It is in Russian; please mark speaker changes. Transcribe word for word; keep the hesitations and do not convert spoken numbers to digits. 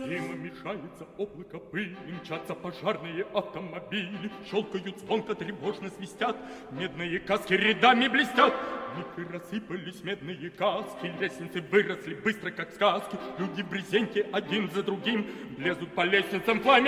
Speaker 1: Мимо мешается облако пыли, мчатся пожарные автомобили, щелкают звонко, тревожно свистят, медные каски рядами блестят. Миг и рассыпались медные каски, лестницы выросли быстро, как сказки. Люди в брезенте один за другим лезут по лестницам пламя.